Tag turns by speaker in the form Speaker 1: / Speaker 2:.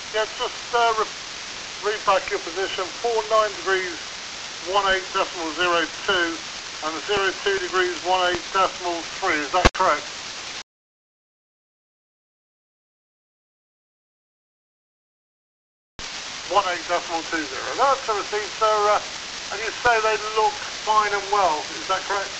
Speaker 1: Yeah, just read back your position. 49 degrees 18.02 and 02 degrees 18.3. Is that correct? 18.20. That's a receipt, sir. And you say they look fine and well. Is that correct?